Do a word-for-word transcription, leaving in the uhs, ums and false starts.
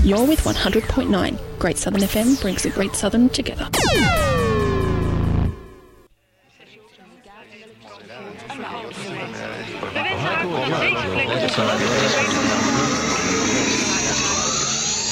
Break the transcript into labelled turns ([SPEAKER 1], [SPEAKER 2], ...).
[SPEAKER 1] You're with one hundred point nine. Great Southern F M brings the Great Southern together.